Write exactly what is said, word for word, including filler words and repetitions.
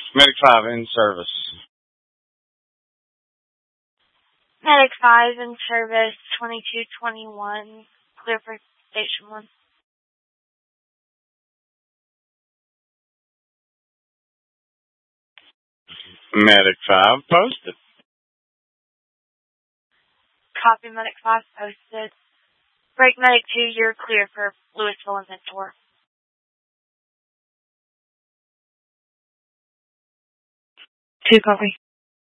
Medic five in service. Medic five in service, twenty-two twenty-one, clear for Station one. Medic five posted. Copy, Medic five posted. Break Medic two, you're clear for Louisville and Mentor. Two copy.